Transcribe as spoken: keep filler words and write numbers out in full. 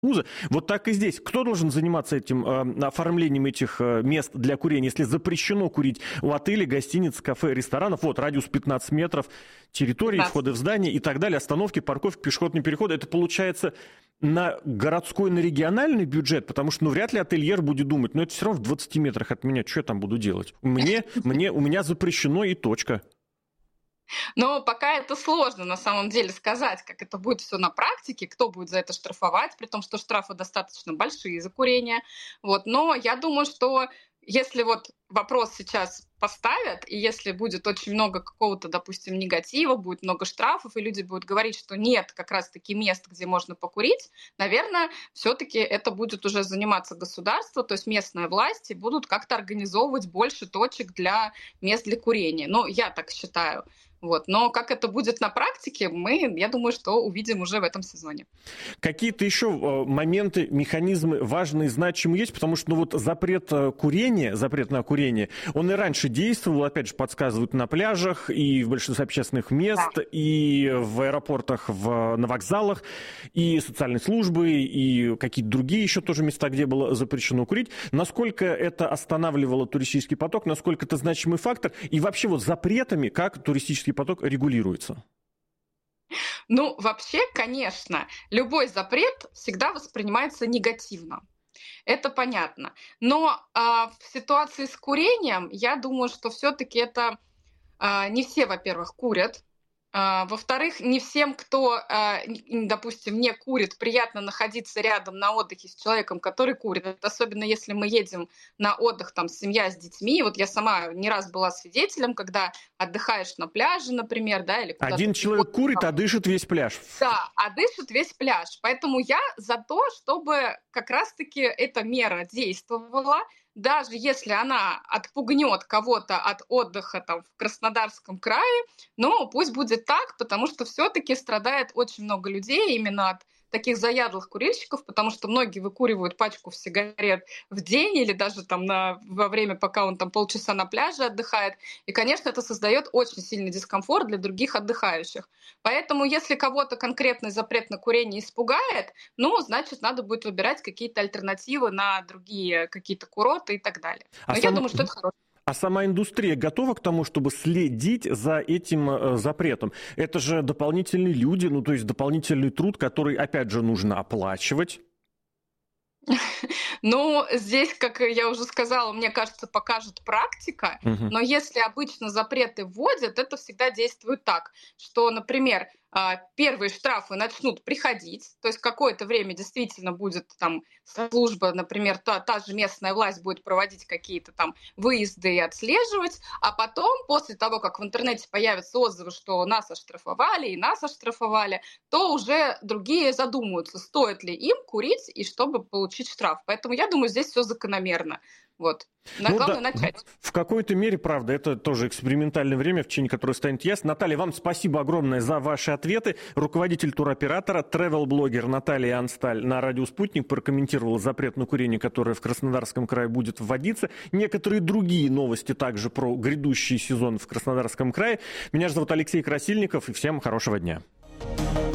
вузы. Вот так и здесь. Кто должен заниматься этим э, оформлением этих э, мест для курения, если запрещено курить у отелей, гостиниц, кафе, ресторанов? Вот, радиус пятнадцать метров, территории, пятнадцать. входы в здание и так далее, остановки, парковки, пешеходные переходы. Это получается на городской, на региональный бюджет, потому что, ну, вряд ли ательер будет думать, ну, это все равно в двадцати метрах от меня, что я там буду делать? Мне, мне, у меня запрещено и точка. Но пока это сложно на самом деле сказать, как это будет все на практике, кто будет за это штрафовать, при том, что штрафы достаточно большие за курение. Вот. Но я думаю, что если вот вопрос сейчас поставят, и если будет очень много какого-то, допустим, негатива, будет много штрафов, и люди будут говорить, что нет как раз-таки мест, где можно покурить, наверное, все-таки это будет уже заниматься государство, то есть местные власти будут как-то организовывать больше точек для мест для курения. Ну, я так считаю. Вот. Но как это будет на практике, мы, я думаю, что увидим уже в этом сезоне. Какие-то еще моменты, механизмы важные, значимые есть? Потому что ну, вот запрет курения, запрет на курение, он и раньше действовал, опять же, подсказывают на пляжах и в большинстве общественных мест, да. И в аэропортах, в, на вокзалах, и социальные службы, и какие-то другие еще тоже места, где было запрещено курить. Насколько это останавливало туристический поток, насколько это значимый фактор? И вообще вот запретами, как туристический поток регулируется? Ну, вообще, конечно, любой запрет всегда воспринимается негативно. Это понятно. Но э, в ситуации с курением, я думаю, что все-таки это э, не все, во-первых, курят. Uh, во-вторых, не всем, кто, uh, допустим, не курит, приятно находиться рядом на отдыхе с человеком, который курит. Особенно если мы едем на отдых, там, семья с детьми. Вот я сама не раз была свидетелем, когда отдыхаешь на пляже, например, да, или куда-то. Один человек куда-то, курит, там. а дышит весь пляж. Да, а дышит весь пляж. Поэтому я за то, чтобы как раз-таки эта мера действовала, даже если она отпугнет кого-то от отдыха там, в Краснодарском крае, но пусть будет так, потому что все-таки страдает очень много людей именно от таких заядлых курильщиков, потому что многие выкуривают пачку сигарет в день или даже там на, во время, пока он там полчаса на пляже отдыхает. И, конечно, это создает очень сильный дискомфорт для других отдыхающих. Поэтому, если кого-то конкретный запрет на курение испугает, ну, значит, надо будет выбирать какие-то альтернативы на другие какие-то курорты и так далее. Но а я сам... думаю, что это хорошо. А сама индустрия готова к тому, чтобы следить за этим э, запретом? Это же дополнительные люди, ну то есть дополнительный труд, который, опять же, нужно оплачивать. Ну, здесь, как я уже сказала, мне кажется, покажет практика, uh-huh. но если обычно запреты вводят, это всегда действует так, что, например, первые штрафы начнут приходить, то есть какое-то время действительно будет там служба, например, та, та же местная власть будет проводить какие-то там выезды и отслеживать, а потом, после того, как в интернете появятся отзывы, что нас оштрафовали и нас оштрафовали, то уже другие задумаются, стоит ли им курить и чтобы получить штраф. Поэтому я думаю, здесь все закономерно. Вот. Но ну, главное да, начать. В какой-то мере, правда, это тоже экспериментальное время, в течение которого станет ясно. Наталья, вам спасибо огромное за ваши ответы. Руководитель туроператора, travel-блогер Наталья Ансталь на радио «Спутник» прокомментировала запрет на курение, которое в Краснодарском крае будет вводиться. Некоторые другие новости также про грядущий сезон в Краснодарском крае. Меня же зовут Алексей Красильников, и всем хорошего дня.